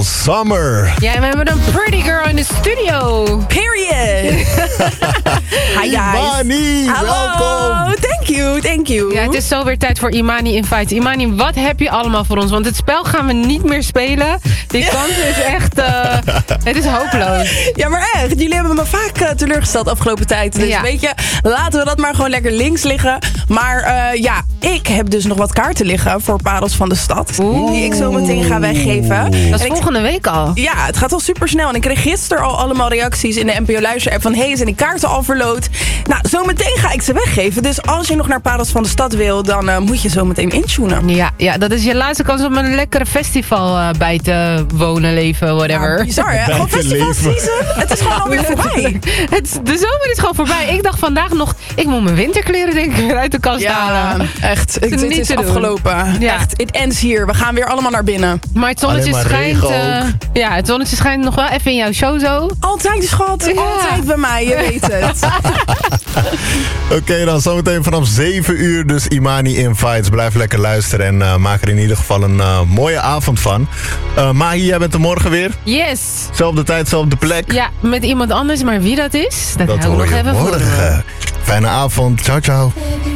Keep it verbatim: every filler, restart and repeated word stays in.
Until Summer. Ja, en we hebben een pretty girl in de studio. Period. Hi guys. Imani, Hallo. welkom. Thank you, thank you. Ja, het is zo weer tijd voor Imani Invites. Imani, wat heb je allemaal voor ons? Want het spel gaan we niet meer spelen. Die kans is echt... Uh, het is hopeloos. Ja, maar echt. Jullie hebben me vaak uh, teleurgesteld afgelopen tijd. Dus Ja. weet je, laten we dat maar gewoon lekker links liggen. Maar uh, ja, ik heb dus nog wat kaarten liggen voor Parels van de Stad. Oeh. Die ik zo meteen ga weggeven. Dat is En ik- volgende week al. Ja, het gaat al super snel. En ik kreeg gisteren al allemaal reacties in de N P O Luister-app van... hey, zijn die kaarten al verloot? Nou, zometeen ga ik ze weggeven. Dus als je nog naar Parels van de Stad wil, dan uh, moet je zo meteen intunen. Ja, ja, dat is je laatste kans om een lekkere festival uh, bij te wonen, leven, whatever. Ja, bizar, hè? Gewoon Bij te festival leven. season. Het is gewoon alweer voorbij. Het, de zomer is gewoon voorbij. Ik dacht vandaag nog, ik moet mijn winterkleren denk ik weer uit de kast Ja, halen. echt. Het, het niet is te doen. afgelopen. Ja. Echt, it ends hier. We gaan weer allemaal naar binnen. Maar het zonnetje Alleen maar schijnt. regen uh, ook. ja, het zonnetje schijnt nog wel even in jouw show zo. Altijd, schat. Ja. Altijd bij mij, je weet het. Oké, okay, dan zometeen vanaf zeven uur dus Imani Invites. Blijf lekker luisteren en uh, maak er in ieder geval een uh, mooie avond van. Uh, Mahi, jij bent er morgen weer. Yes. Zelfde tijd, zelfde plek. Ja, met iemand anders, maar wie dat is, dat, Dat hou ik hoor nog je even voor me. morgen. Fijne avond. Ciao, ciao.